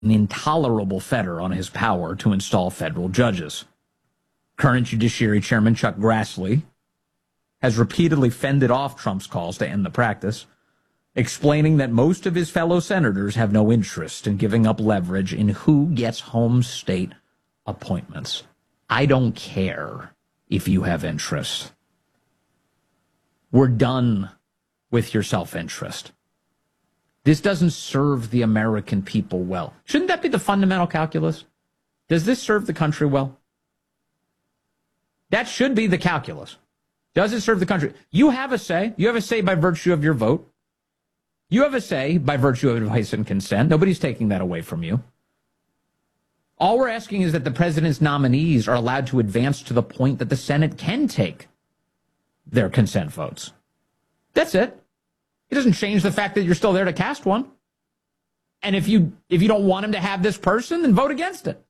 an intolerable fetter on his power to install federal judges. Current Judiciary Chairman Chuck Grassley has repeatedly fended off Trump's calls to end the practice, explaining that most of his fellow senators have no interest in giving up leverage in who gets home state appointments. I don't care if you have interest. We're done with your self-interest. This doesn't serve the American people well. Shouldn't that be the fundamental calculus? Does this serve the country well? That should be the calculus. Does it serve the country? You have a say. You have a say by virtue of your vote. You have a say by virtue of advice and consent. Nobody's taking that away from you. All we're asking is that the president's nominees are allowed to advance to the point that the Senate can take their consent votes. That's it. It doesn't change the fact that you're still there to cast one. And if you don't want him to have this person, then vote against it.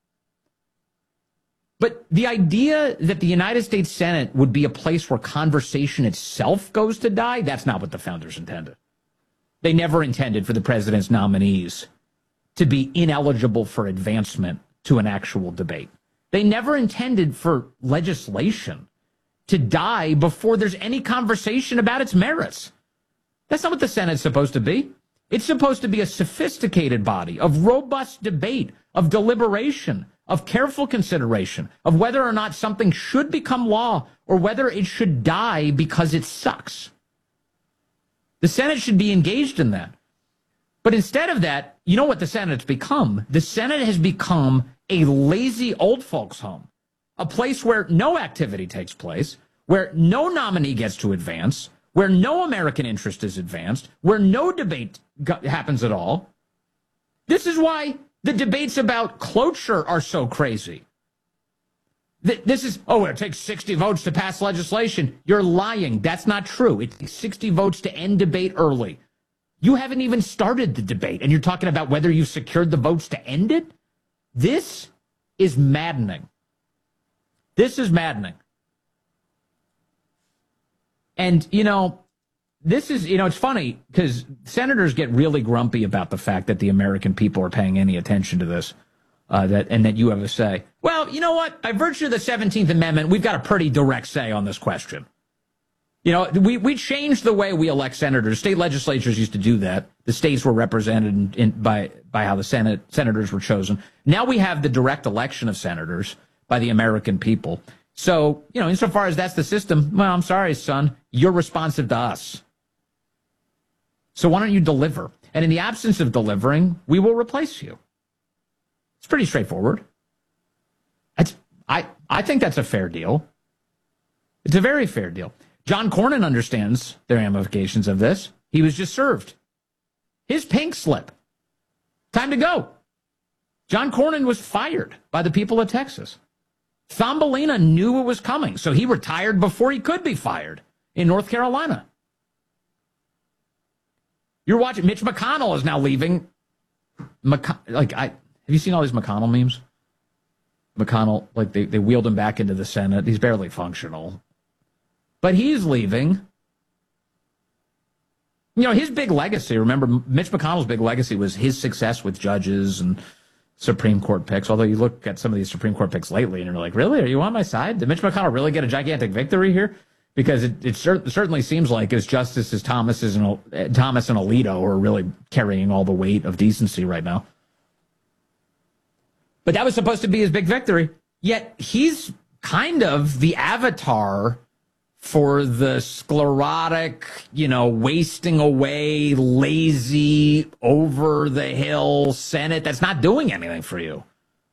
But the idea that the United States Senate would be a place where conversation itself goes to die, that's not what the founders intended. They never intended for the president's nominees to be ineligible for advancement to an actual debate. They never intended for legislation to die before there's any conversation about its merits. That's not what the Senate's supposed to be. It's supposed to be a sophisticated body of robust debate, of deliberation, of careful consideration, of whether or not something should become law or whether it should die because it sucks. The Senate should be engaged in that. But instead of that, you know what the Senate's become? The Senate has become a lazy old folks' home, a place where no activity takes place, where no nominee gets to advance, where no American interest is advanced, where no debate happens at all. This is why the debates about cloture are so crazy. This is, it takes 60 votes to pass legislation. You're lying. That's not true. It takes 60 votes to end debate early. You haven't even started the debate, and you're talking about whether you secured the votes to end it? This is maddening. This is maddening. And, this is, it's funny because senators get really grumpy about the fact that the American people are paying any attention to this, and that you have a say. Well, you know what? By virtue of the 17th Amendment, we've got a pretty direct say on this question. We changed the way we elect senators. State legislatures used to do that. The states were represented by how the senators were chosen. Now we have the direct election of senators by the American people. So, insofar as that's the system, well, I'm sorry, son, you're responsive to us. So why don't you deliver? And in the absence of delivering, we will replace you. It's pretty straightforward. I think that's a fair deal. It's a very fair deal. John Cornyn understands the ramifications of this. He was just served his pink slip. Time to go. John Cornyn was fired by the people of Texas. Thumbelina knew it was coming, so he retired before he could be fired in North Carolina. You're watching. Mitch McConnell is now leaving. Have you seen all these McConnell memes? McConnell, they wheeled him back into the Senate. He's barely functional. But he's leaving. His big legacy, remember, Mitch McConnell's big legacy was his success with judges and Supreme Court picks. Although you look at some of these Supreme Court picks lately and you're like, really? Are you on my side? Did Mitch McConnell really get a gigantic victory here? Because it certainly seems like as Justices Thomas and Alito are really carrying all the weight of decency right now. But that was supposed to be his big victory. Yet he's kind of the avatar for the sclerotic, wasting away, lazy, over-the-hill Senate that's not doing anything for you.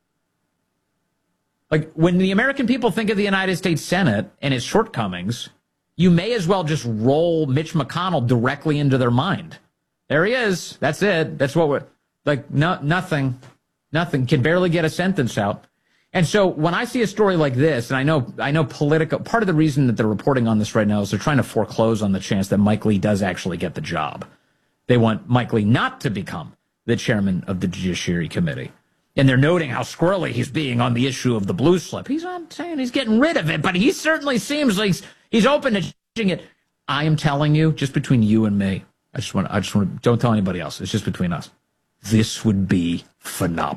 When the American people think of the United States Senate and its shortcomings, you may as well just roll Mitch McConnell directly into their mind. There he is. That's it. That's what we're nothing, can barely get a sentence out. And so when I see a story like this, and I know Politico, part of the reason that they're reporting on this right now is they're trying to foreclose on the chance that Mike Lee does actually get the job. They want Mike Lee not to become the chairman of the Judiciary Committee. And they're noting how squirrely he's being on the issue of the blue slip. He's not saying he's getting rid of it, but he certainly seems like he's open to changing it. I am telling you, just between you and me, I just want to, don't tell anybody else. It's just between us. this would be phenomenal.